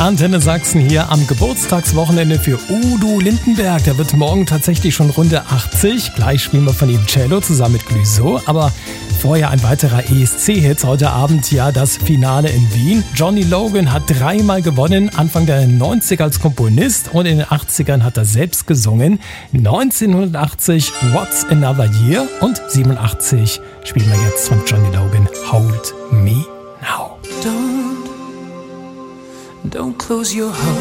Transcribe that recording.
Antenne Sachsen hier am Geburtstagswochenende für Udo Lindenberg. Der wird morgen tatsächlich schon Runde 80. Gleich spielen wir von ihm Cello zusammen mit Clouseau. Aber vorher ein weiterer ESC-Hit heute Abend, ja das Finale in Wien. Johnny Logan hat 3-mal gewonnen, Anfang der 90er als Komponist und in den 80ern hat er selbst gesungen. 1980 What's Another Year und 87 spielen wir jetzt von Johnny Logan Hold Me Now. Don't close your heart.